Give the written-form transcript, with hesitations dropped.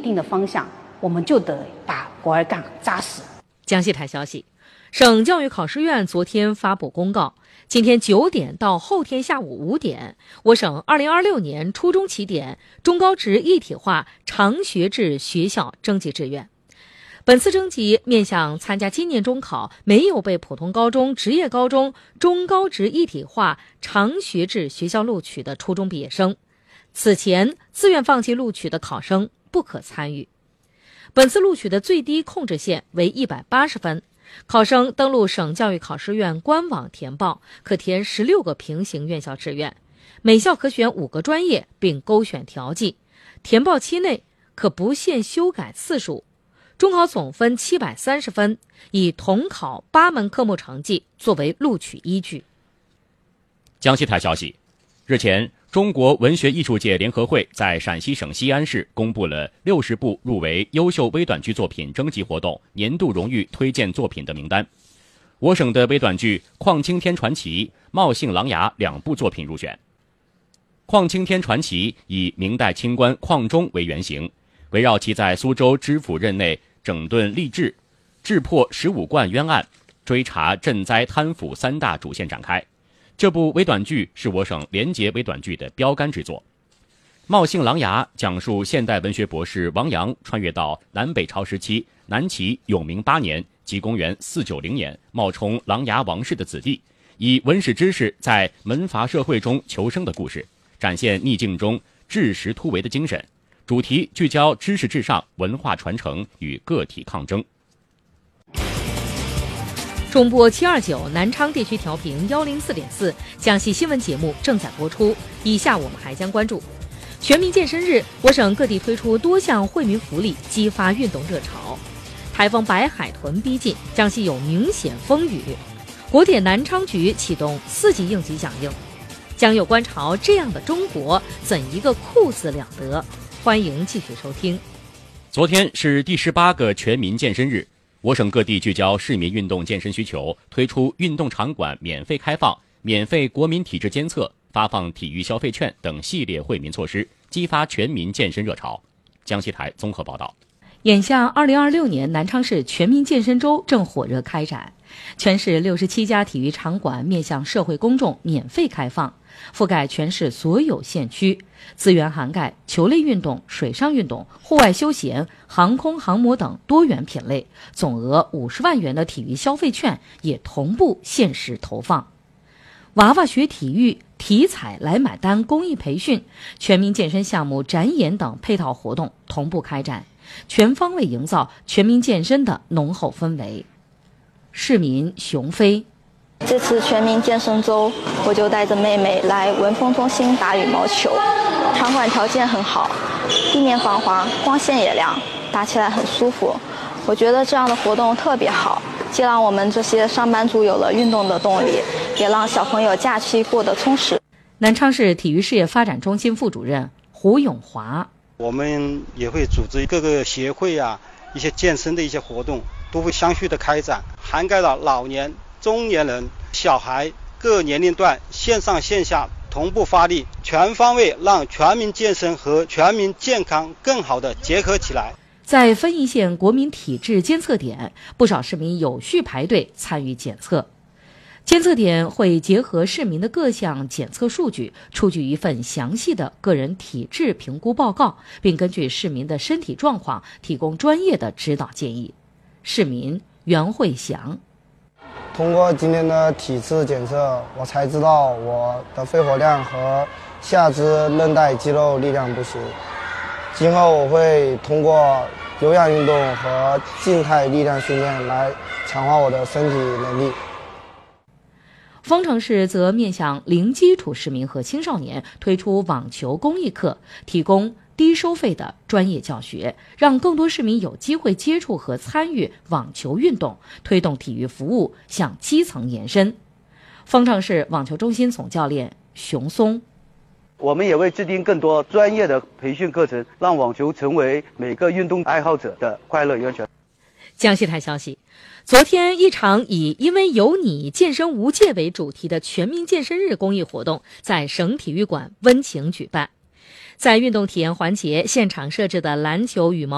定的方向，我们就得把国二干扎实。 江西台消息，省教育考试院昨天发布公告，今天9点到后天下午5点，我省2026年初中起点中高职一体化长学制学校征集志愿。本次征集面向参加今年中考没有被普通高中、职业高中、中高职一体化长学制学校录取的初中毕业生，此前自愿放弃录取的考生不可参与。本次录取的最低控制线为180分，考生登录省教育考试院官网填报，可填16个平行院校志愿，每校可选5个专业并勾选调剂，填报期内可不限修改次数。中考总分730分，以统考8门科目成绩作为录取依据。 江西台消息，日前，中国文学艺术界联合会在陕西省西安市公布了60部入围优秀微短剧作品征集活动年度荣誉推荐作品的名单。我省的微短剧《况青天传奇》《茂姓狼牙》2部作品入选。《况青天传奇》以明代清官况忠为原型，围绕其在苏州知府任内整顿吏治、治破15贯冤案、追查赈灾贪腐3大主线展开。这部微短剧是我省廉洁微短剧的标杆之作。《茂姓狼牙》讲述现代文学博士王阳穿越到南北朝时期南齐永明8年即公元490年冒充狼牙王氏的子弟，以文史知识在门阀社会中求生的故事，展现逆境中治实突围的精神。主题聚焦知识至上、文化传承与个体抗争。 中波729南昌地区调频104.4，江西新闻节目正在播出。以下我们还将关注：全民健身日，我省各地推出多项惠民福利，激发运动热潮。台风白海豚逼近，江西有明显风雨。国铁南昌局启动4级应急响应。将有观潮这样的中国，怎一个酷字了得！欢迎继续收听。 昨天是第18个全民健身日，我省各地聚焦市民运动健身需求，推出运动场馆免费开放、免费国民体质监测、发放体育消费券等系列惠民措施，激发全民健身热潮。江西台综合报道。 眼下2026年南昌市全民健身周正火热开展，全市67家体育场馆面向社会公众免费开放，覆盖全市所有县区，资源涵盖球类运动、水上运动、户外休闲、航空航模等多元品类，总额50万元的体育消费券也同步限时投放。娃娃学体育、体彩来买单公益培训、全民健身项目展演等配套活动同步开展，全方位营造全民健身的浓厚氛围。市民熊飞， 这次全民健身周，我就带着妹妹来文峰中心打羽毛球。场馆条件很好，地面防滑，光线也亮，打起来很舒服。我觉得这样的活动特别好，既让我们这些上班族有了运动的动力，也让小朋友假期过得充实。 南昌市体育事业发展中心副主任胡永华， 我们也会组织各个协会一些健身的一些活动，都会相续的开展，涵盖了老年、中年人、小孩各年龄段，线上线下同步发力，全方位让全民健身和全民健康更好的结合起来。 在分宜县国民体质监测点，不少市民有序排队参与检测。监测点会结合市民的各项检测数据，出具一份详细的个人体质评估报告，并根据市民的身体状况提供专业的指导建议。市民袁慧祥， 通过今天的体质检测，我才知道我的肺活量和下肢韧带肌肉力量不行。今后我会通过有氧运动和静态力量训练来强化我的身体能力。 丰城市则面向零基础市民和青少年推出网球公益课，提供低收费的专业教学，让更多市民有机会接触和参与网球运动，推动体育服务向基层延伸。丰城市网球中心总教练熊松， 我们也会制定更多专业的培训课程，让网球成为每个运动爱好者的快乐源泉。 江西台消息，昨天一场以因为有你健身无界为主题的全民健身日公益活动在省体育馆温情举办。在运动体验环节，现场设置的篮球、羽毛